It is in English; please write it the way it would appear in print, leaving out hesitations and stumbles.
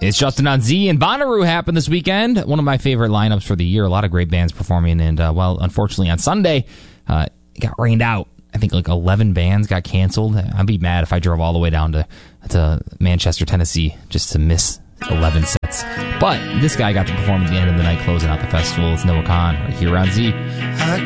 It's Justin on Z, and Bonnaroo happened this weekend. One of my favorite lineups for the year. A lot of great bands performing, and unfortunately on Sunday, it got rained out. I think like 11 bands got canceled. I'd be mad if I drove all the way down to Manchester, Tennessee, just to miss 11 sets. But this guy got to perform at the end of the night, closing out the festival. It's Noah Kahan right here on Z. I